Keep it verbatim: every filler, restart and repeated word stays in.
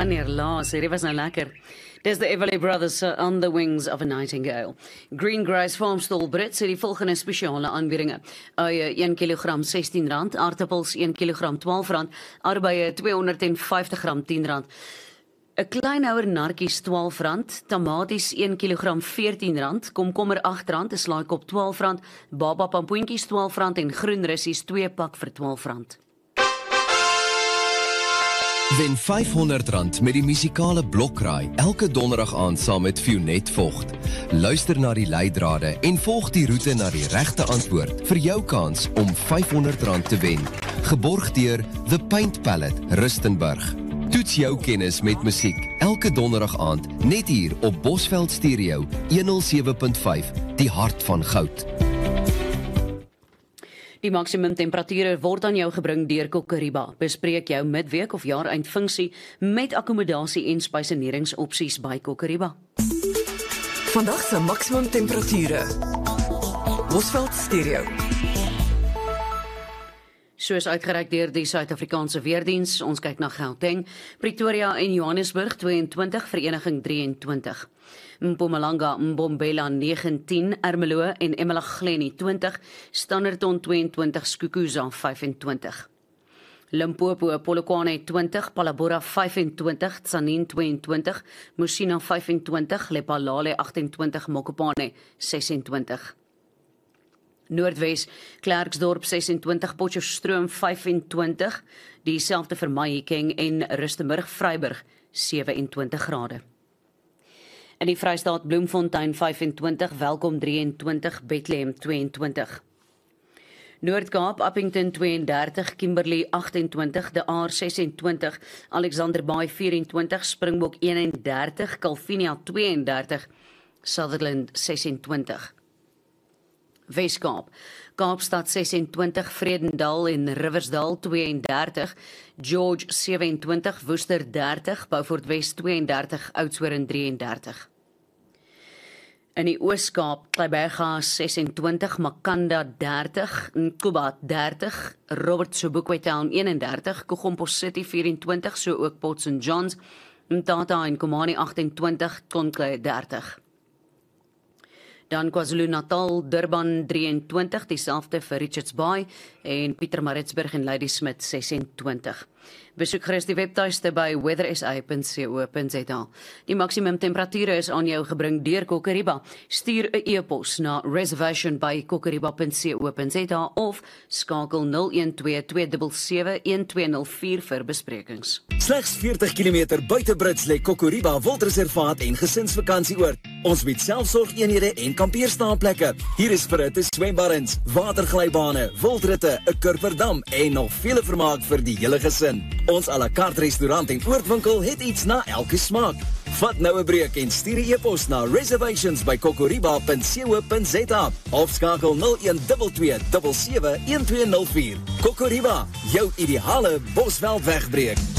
Wanneer laas, hierdie was nou lekker. Dis the Everly Brothers uh, On the Wings of a Nightingale. Greengrass Farmstall Brits het die volgende spesiale aanbiedinge. Uie een kilogram sestien rand, aardappels een kilogram twaalf rand, arbeie tweehonderdvyftig gram tien rand. 'n Kleinhouer narkies twaalf rand, tamaties een kilogram veertien rand, komkommer agt rand, 'n slaaikop twaalf rand, baba pampoentjies twaalf rand en groen russies twee pak vir twaalf rand. Wen vyfhonderd rand met die musikale blokraai elke donderdag aand saam met Fionet Vogt. Luister na die leidrade en volg die roete na die regte antwoord vir jou kans om vyfhonderd rand te wen. Geborg deur The Paint Palette, Rustenburg. Toets jou kennis met musiek elke donderdag aand net hier op Bosveld Stereo honderd sewe punt vyf, die hart van goud. Die maksimum temperature word aan jou gebring deur Kokoriba. Bespreek jou midweek of jaareindfunksie met akkommodasie en spyseneringsopsies by Kokoriba. Vandag se maksimum temperature. Bosveld Stereo. Soos uitgereik deur die Suid-Afrikaanse Weerdiens, ons kyk na Gauteng, Pretoria en Johannesburg tweeëntwintig, Vereniging drieëntwintig. Mpumalanga, Mbombela negentien, Ermelo en eMalahleni twintig, Standerton tweeëntwintig, Skukuza vyfentwintig. Limpopo, Polokwane twintig, Palabora vyfentwintig, Tzaneen tweeëntwintig, Musina vyfentwintig, Lephalale agtentwintig, Mokopane sesentwintig. Noordwes, Klerksdorp sesentwintig, Potchefstroom vyfentwintig, dieselfde vir Mahikeng en Rustenburg, Vryburg sewentwintig grade. In die Vrystaat, Bloemfontein vyfentwintig, Welkom drieëntwintig, Bethlehem tweeëntwintig. Noord-Kaap, Appington tweeëndertig, Kimberley agtentwintig, De Aar sesentwintig, Alexander Baai vyfentwintig, Springbok eenendertig, Kalvinia tweeëndertig, Sutherland sesentwintig. Weskaap, Kaapstad sesentwintig, Vredendal en Riversdal tweeëndertig, George sewentwintig, Woester dertig, Beaufort West tweeëndertig, Oudtshoorn drieëndertig. In die Oos-Kaap, Kleiberga sesentwintig, Makanda dertig, Nkuba dertig, Robert Sobukwe Town eenendertig, Kogompo City vyfentwintig, so ook Port Saint Johns, Mtata en Komani agtentwintig, Konklei dertig. Dan KwaZulu-Natal, Durban drieëntwintig, dieselfde vir Richards Bay en Pietermaritzburg en Ladysmith sesentwintig. Besoek gerus die webtuiste by weather s a punt co punt z a. Die maksimum temperature is aan jou gebring deur Kokoriba. Stuur 'n e-pos na reservation by kokoriba punt co punt z a of skakel nul een twee twee sewe sewe een twee nul vier vir besprekings. Slegs veertig kilometer buite Brits lê Kokoriba Wildreservaat en gesinsvakantieoord. Ons bied selfsorgeenhede en kampeerstaanplekke. Hier is verhitte swembaddens, waterglybane, wildritte, 'n kurperdam en nog vele vermaak vir die hele gesin. Ons à la carte restaurant en oortwinkel het iets na elke smaak. Vat nou 'n breek en stuur 'n e-pos na reservations by kokoriba punt co punt z a of skakel nul een twee twee sewe sewe een twee nul vier. Kokoriba, jou ideale Bosveld wegbreek.